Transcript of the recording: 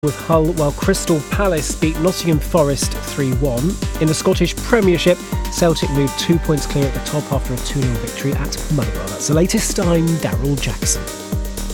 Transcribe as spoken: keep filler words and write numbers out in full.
with Hull, while Crystal Palace beat Nottingham Forest three one. In the Scottish Premiership, Celtic moved two points clear at the top after a two nil victory at Motherwell. That's the latest. I'm Daryl Jackson.